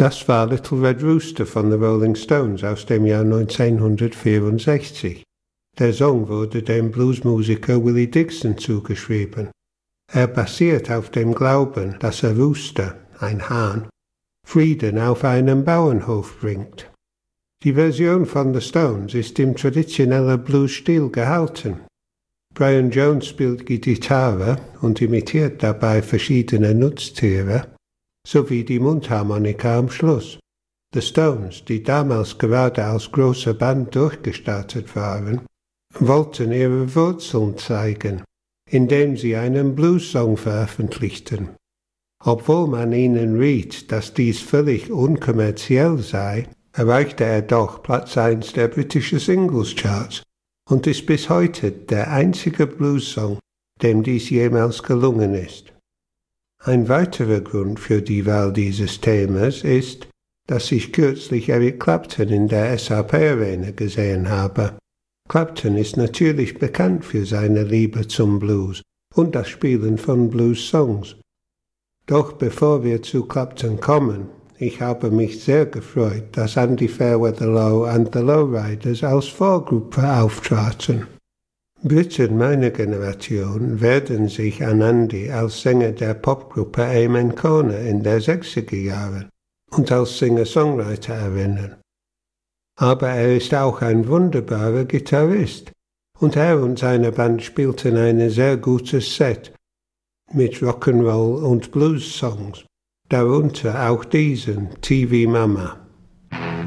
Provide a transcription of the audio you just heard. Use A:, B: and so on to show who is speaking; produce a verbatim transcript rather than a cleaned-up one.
A: Das war Little Red Rooster von The Rolling Stones aus dem Jahr neunzehnhundertvierundsechzig. Der Song wurde dem Bluesmusiker Willie Dixon zugeschrieben. Er basiert auf dem Glauben, dass ein Rooster, ein Hahn, Frieden auf einem Bauernhof bringt. Die Version von The Stones ist im traditionellen Blues-Stil gehalten. Brian Jones spielt Gitarre und imitiert dabei verschiedene Nutztiere, sowie die Mundharmonika am Schluss. The Stones, die damals gerade als große Band durchgestartet waren, wollten ihre Wurzeln zeigen, indem sie einen Blues-Song veröffentlichten. Obwohl man ihnen riet, dass dies völlig unkommerziell sei, erreichte er doch Platz eins der britischen Singles-Charts und ist bis heute der einzige Blues-Song, dem dies jemals gelungen ist. Ein weiterer Grund für die Wahl dieses Themas ist, dass ich kürzlich Eric Clapton in der S A P-Arena gesehen habe. Clapton ist natürlich bekannt für seine Liebe zum Blues und das Spielen von Blues-Songs. Doch bevor wir zu Clapton kommen, ich habe mich sehr gefreut, dass Andy Fairweather and the Lowriders als Vorgruppe auftraten. Briten meiner Generation werden sich an Andy als Sänger der Popgruppe Amen Corner in der sechziger Jahre und als Singer-Songwriter erinnern. Aber er ist auch ein wunderbarer Gitarrist und er und seine Band spielten ein sehr gutes Set mit Rock'n'Roll und Blues-Songs, darunter auch diesen T V Mama.